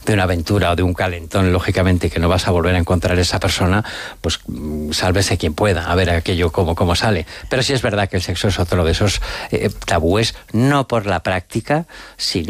de una aventura o de un calentón, lógicamente, que no vas a volver a encontrar esa persona, pues sálvese quien pueda, a ver aquello cómo sale. Pero sí es verdad que el sexo es otro de esos tabúes, no por la práctica, sino